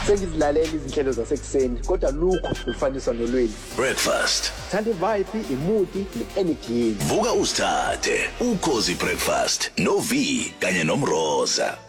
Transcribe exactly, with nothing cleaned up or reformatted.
Sengizilalela izinhlelo zasekuseni kodwa lukho lufaniswa nolweli. Breakfast. Thanda vibe, imudi ne-energy. Vuka uzithathe ukhozi breakfast no V kanye nomroza.